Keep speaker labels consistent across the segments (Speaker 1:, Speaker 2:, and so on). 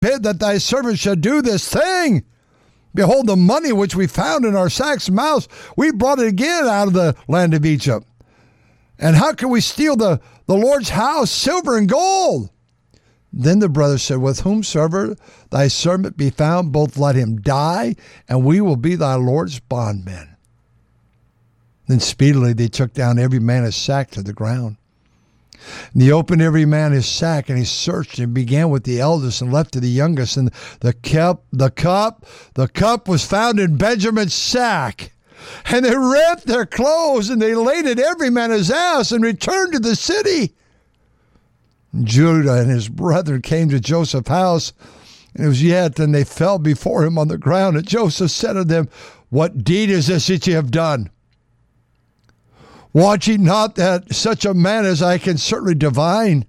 Speaker 1: forbid that thy servant should do this thing. Behold, the money which we found in our sacks' mouths, we brought it again out of the land of Egypt. And how can we steal the Lord's house, silver and gold? Then the brothers said, with whomsoever thy servant be found, both let him die, and we will be thy Lord's bondmen. Then speedily they took down every man his sack to the ground. And he opened every man his sack, and he searched and began with the eldest and left to the youngest. And the cup was found in Benjamin's sack. And they rent their clothes, and they laid it every man his ass, and returned to the city. And Judah and his brethren came to Joseph's house, and it was yet, and they fell before him on the ground. And Joseph said to them, what deed is this that ye have done? Watch ye not that such a man as I can certainly divine?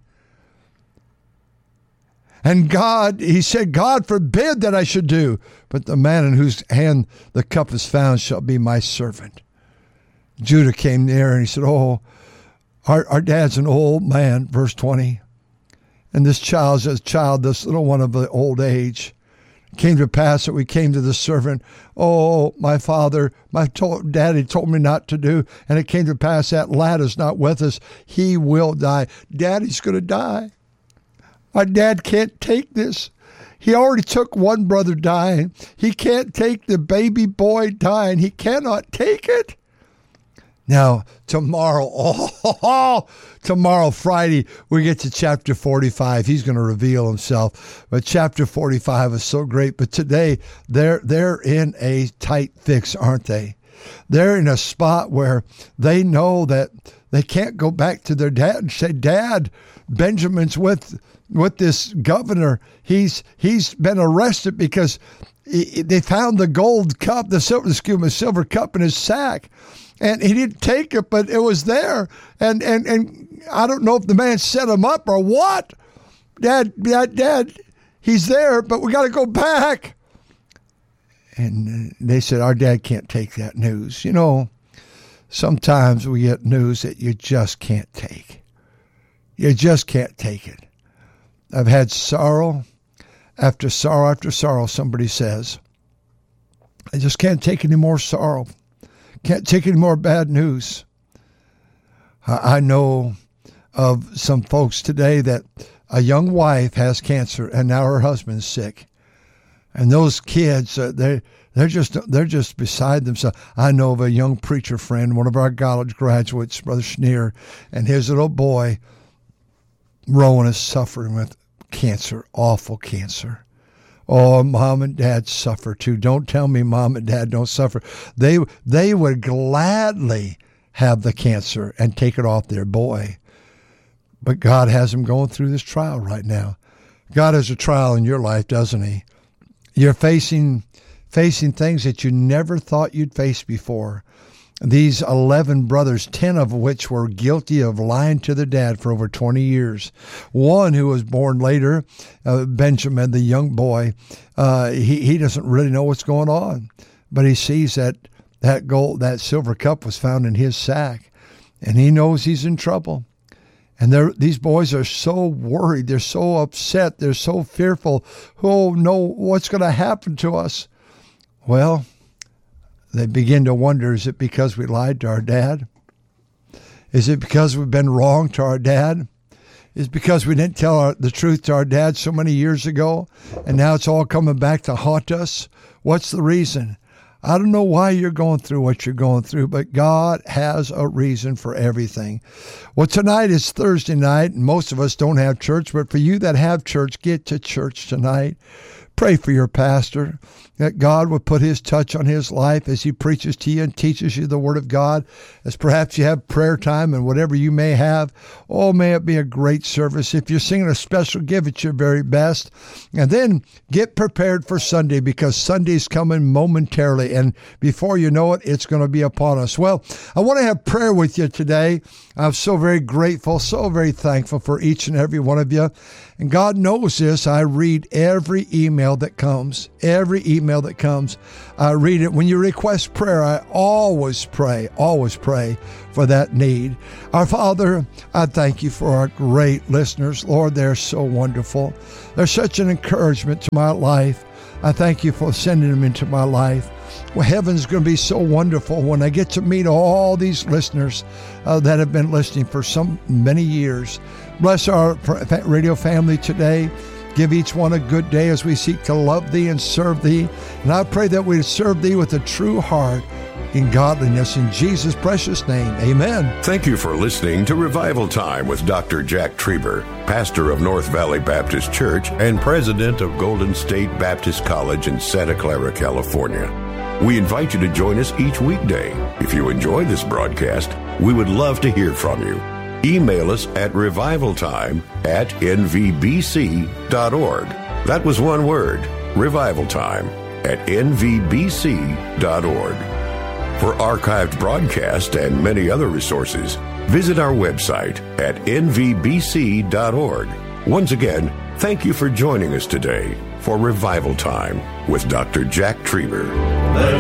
Speaker 1: And God, he said, God forbid that I should do, but the man in whose hand the cup is found shall be my servant. Judah came near and he said, oh, our dad's an old man, verse 20. And this child's a child, this little one of the old age. It came to pass that we came to the servant. Oh, my father, daddy told me not to do. And it came to pass that lad is not with us. He will die. Daddy's going to die. Our dad can't take this. He already took one brother dying. He can't take the baby boy dying. He cannot take it. Now, tomorrow, Friday, we get to chapter 45. He's going to reveal himself. But chapter 45 is so great. But today, they're in a tight fix, aren't they? They're in a spot where they know that they can't go back to their dad and say, Dad, Benjamin's with this governor. He's been arrested because they found the gold cup, the silver cup in his sack. And he didn't take it, but it was there. And I don't know if the man set him up or what. Dad, he's there, but we got to go back. And they said, our dad can't take that news. You know, sometimes we get news that you just can't take. You just can't take it. I've had sorrow after sorrow after sorrow, somebody says. I just can't take any more sorrow. Can't take any more bad news. I know of some folks today that a young wife has cancer and now her husband's sick. And those kids, they're just beside themselves. I know of a young preacher friend, one of our college graduates, Brother Schneer, and his little boy, Rowan, is suffering with cancer, awful cancer. Oh, mom and dad suffer too. Don't tell me mom and dad don't suffer. They would gladly have the cancer and take it off their boy. But God has them going through this trial right now. God has a trial in your life, doesn't he? You're facing things that you never thought you'd face before. These 11 brothers, 10 of which were guilty of lying to their dad for over 20 years. One who was born later, Benjamin, the young boy, he doesn't really know what's going on, but he sees that silver cup was found in his sack, and he knows he's in trouble. And these boys are so worried. They're so upset. They're so fearful. Oh, no, what's going to happen to us? Well, they begin to wonder, is it because we lied to our dad? Is it because we've been wrong to our dad? Is it because we didn't tell the truth to our dad so many years ago, and now it's all coming back to haunt us? What's the reason? I don't know why you're going through what you're going through, but God has a reason for everything. Well, tonight is Thursday night, and most of us don't have church, but for you that have church, get to church tonight. Pray for your pastor, that God would put his touch on his life as he preaches to you and teaches you the word of God, as perhaps you have prayer time and whatever you may have. Oh, may it be a great service. If you're singing a special, give it your very best. And then get prepared for Sunday, because Sunday's coming momentarily, and before you know it, it's going to be upon us. Well, I want to have prayer with you today. I'm so very grateful, so very thankful for each and every one of you. And God knows this. I read every email that comes. Every email that comes, I read it. When you request prayer, I always pray for that need. Our Father, I thank you for our great listeners. Lord, they're so wonderful. They're such an encouragement to my life. I thank you for sending them into my life. Well, heaven's going to be so wonderful when I get to meet all these listeners that have been listening for so many years. Bless our radio family today. Give each one a good day as we seek to love thee and serve thee. And I pray that we serve thee with a true heart in godliness. In Jesus' precious name, amen.
Speaker 2: Thank you for listening to Revival Time with Dr. Jack Trieber, pastor of North Valley Baptist Church and president of Golden State Baptist College in Santa Clara, California. We invite you to join us each weekday. If you enjoy this broadcast, we would love to hear from you. Email us at revivaltime@nvbc.org. That was one word, revivaltime@nvbc.org. For archived broadcasts and many other resources, visit our website at nvbc.org. Once again, thank you for joining us today for Revival Time with Dr. Jack Trieber.